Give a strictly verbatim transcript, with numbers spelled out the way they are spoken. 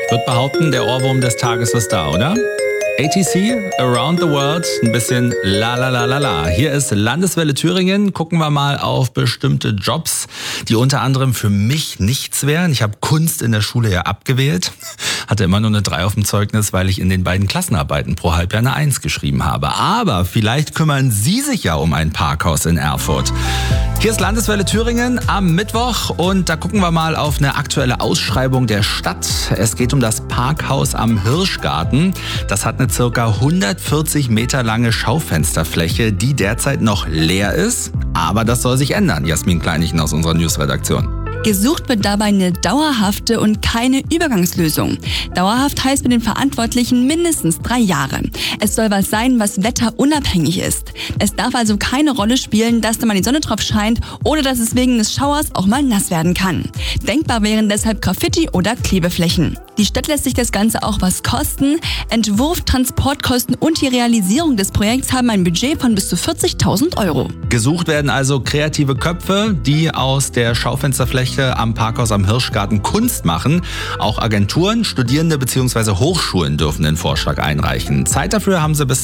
Ich würde behaupten, der Ohrwurm des Tages ist da, oder? A T C, Around the World, ein bisschen la la la la la. Hier ist Landeswelle Thüringen. Gucken wir mal auf bestimmte Jobs, die unter anderem für mich nichts wären. Ich habe Kunst in der Schule ja abgewählt, hatte immer nur eine drei auf dem Zeugnis, weil ich in den beiden Klassenarbeiten pro Halbjahr eine eins geschrieben habe. Aber vielleicht kümmern Sie sich ja um ein Parkhaus in Erfurt. Hier ist Landeswelle Thüringen am Mittwoch und da gucken wir mal auf eine aktuelle Ausschreibung der Stadt. Es geht um das Parkhaus am Hirschgarten. Das hat eine circa hundertvierzig Meter lange Schaufensterfläche, die derzeit noch leer ist. Aber das soll sich ändern, Jasmin Kleinichen aus unserer Newsredaktion. Gesucht wird dabei eine dauerhafte und keine Übergangslösung. Dauerhaft heißt mit den Verantwortlichen mindestens drei Jahre. Es soll was sein, was wetterunabhängig ist. Es darf also keine Rolle spielen, dass da mal die Sonne drauf scheint oder dass es wegen des Schauers auch mal nass werden kann. Denkbar wären deshalb Graffiti oder Klebeflächen. Die Stadt lässt sich das Ganze auch was kosten. Entwurf, Transportkosten und die Realisierung des Projekts haben ein Budget von bis zu vierzigtausend Euro. Gesucht werden also kreative Köpfe, die aus der Schaufensterfläche am Parkhaus am Hirschgarten Kunst machen. Auch Agenturen, Studierende bzw. Hochschulen dürfen den Vorschlag einreichen. Zeit dafür haben sie bis